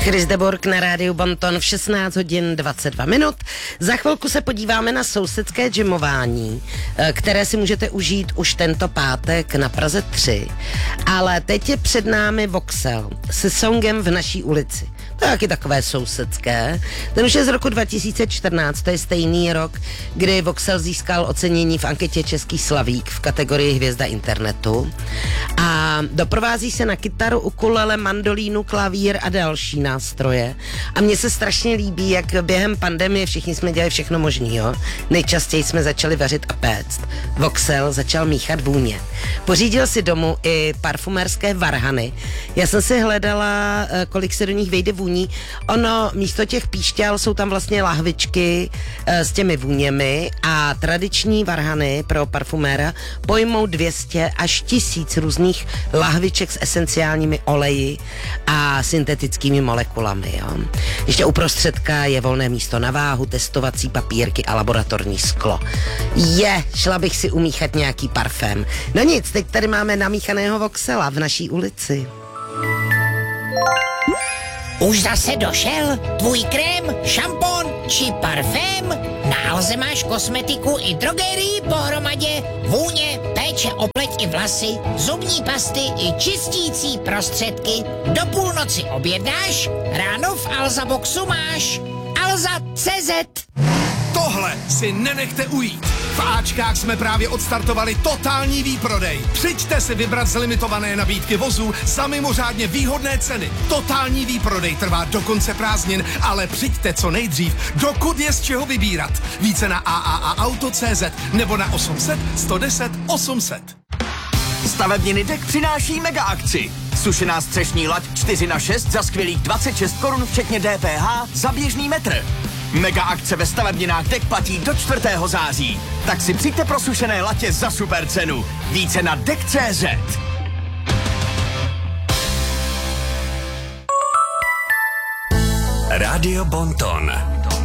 Chris Deborg na rádiu Bonton v 16 hodin 22 minut. Za chvilku se podíváme na sousedské gymování, které si můžete užít už tento pátek na Praze 3. Ale teď je před námi Voxel se songem V naší ulici. To je taky takové sousedské. Ten už je z roku 2014, to je stejný rok, kdy Voxel získal ocenění v anketě Český slavík v kategorii Hvězda internetu. A doprovází se na kytaru, ukulele, mandolínu, klavír a další nástroje. A mně se strašně líbí, jak během pandemie všichni jsme dělali všechno možného. Nejčastěji jsme začali vařit a péct. Voxel začal míchat vůně. Pořídil si domů i parfumérské varhany. Já jsem si hledala, kolik se do nich vejde vůní. Ono místo těch píšťal jsou tam vlastně lahvičky s těmi vůněmi a tradiční varhany pro parfuméra pojmou 200 až 1000 různých lahviček s esenciálními oleji a syntetickými molekulami. Jo. Ještě uprostředka je volné místo na váhu, testovací papírky a laboratorní sklo. Šla bych si umíchat nějaký parfém. No nic, teď tady máme namíchaného Voxela v naší ulici. Už zase došel tvůj krém, šampon či parfém? Na Alze máš kosmetiku i drogerii pohromadě, vůně, péče o pleť i vlasy, zubní pasty i čistící prostředky. Do půlnoci objednáš, ráno v Alza Boxu máš. Alza.cz. Tohle si nenechte ujít. V Ačkách jsme právě odstartovali totální výprodej. Přijďte si vybrat z limitované nabídky vozů za mimořádně výhodné ceny. Totální výprodej trvá do konce prázdnin, ale přijďte co nejdřív, dokud je z čeho vybírat. Více na AAAauto.cz nebo na 800 110 800. Stavebniny DEK přináší mega akci. Sušená střešní lať 4x6 za skvělých 26 korun včetně DPH za běžný metr. Mega akce ve stavebninách DEK platí do 4. září. Tak si přijďte pro sušené latě za super cenu. Více na DEK.cz. Rádio Bonton.